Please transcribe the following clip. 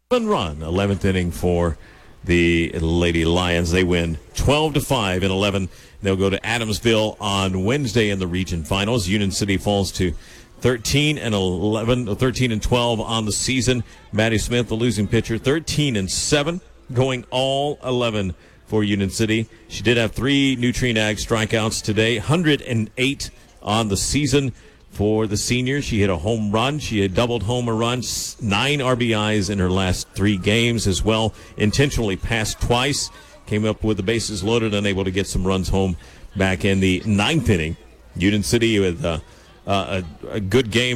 run, 11th inning for the Lady Lions. They win 12-5 in 11. They'll go to Adamsville on Wednesday in the region finals. Union City falls to 13-12 on the season. Maddie Smith, the losing pitcher, 13-7, going all 11 for Union City. She did have 3 Nutrien Ag strikeouts today, 108 on the season. For the senior, she hit a home run. She had doubled home runs, 9 RBIs in her last 3 games as well. Intentionally passed twice. Came up with the bases loaded, unable to get some runs home back in the 9th inning. Union City with a good game.